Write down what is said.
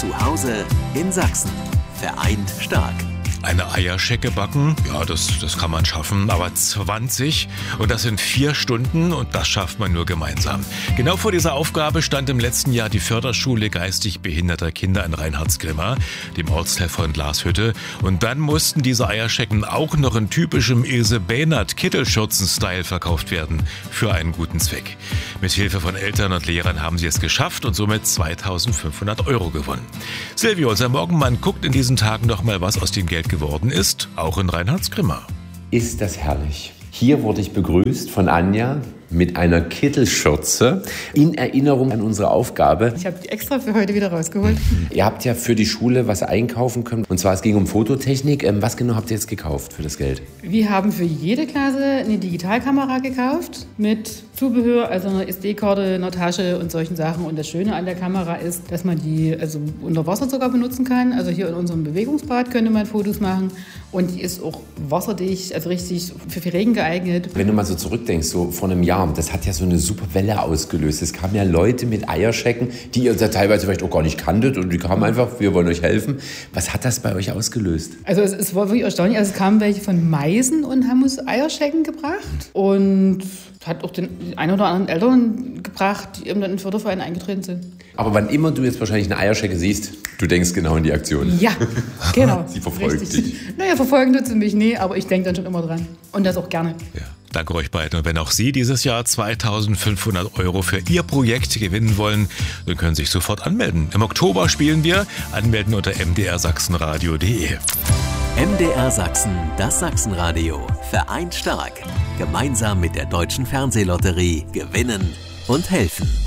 Zu Hause in Sachsen. Vereint stark. Eine Eierschecke backen, ja, das kann man schaffen, aber 20 und das in 4 Stunden und das schafft man nur gemeinsam. Genau vor dieser Aufgabe stand im letzten Jahr die Förderschule geistig behinderter Kinder in Reinhardsgrimma, dem Ortsteil von Glashütte. Und dann mussten diese Eierschecken auch noch in typischem Ilse Behnert Kittelschürzen-Style verkauft werden, für einen guten Zweck. Mit Hilfe von Eltern und Lehrern haben sie es geschafft und somit 2.500 € gewonnen. Silvio, unser Morgenmann, guckt in diesen Tagen noch mal, was aus dem Geld geworden ist, auch in Reinhardsgrimma. Ist das herrlich. Hier wurde ich begrüßt von Anja mit einer Kittelschürze in Erinnerung an unsere Aufgabe. Ich habe die extra für heute wieder rausgeholt. Ihr habt ja für die Schule was einkaufen können. Und zwar, es ging um Fototechnik. Was genau habt ihr jetzt gekauft für das Geld? Wir haben für jede Klasse eine Digitalkamera gekauft mit Zubehör, also einer SD-Karte, einer Tasche und solchen Sachen. Und das Schöne an der Kamera ist, dass man die unter Wasser sogar benutzen kann. Also hier in unserem Bewegungsbad könnte man Fotos machen. Und die ist auch wasserdicht, also richtig für Regen geeignet. Wenn du mal so zurückdenkst, so vor einem Jahr, das hat ja so eine super Welle ausgelöst. Es kamen ja Leute mit Eierschecken, die ihr teilweise vielleicht auch gar nicht kanntet und die kamen einfach, wir wollen euch helfen. Was hat das bei euch ausgelöst? Also es war wirklich erstaunlich. Also es kamen welche von Meißen und haben uns Eierschecken gebracht und hat auch den einen oder anderen Eltern gebracht, die eben dann in den Förderverein eingetreten sind. Aber wann immer du jetzt wahrscheinlich eine Eierschecke siehst, du denkst genau an die Aktion. Ja, genau. Sie verfolgt dich. Naja, verfolgen tut sie mich nie, aber ich denke dann schon immer dran. Und das auch gerne. Ja. Danke euch beiden. Und wenn auch Sie dieses Jahr 2.500 € für Ihr Projekt gewinnen wollen, dann können Sie sich sofort anmelden. Im Oktober spielen wir. Anmelden unter mdrsachsenradio.de. MDR Sachsen, das Sachsenradio. Vereint stark. Gemeinsam mit der Deutschen Fernsehlotterie gewinnen und helfen.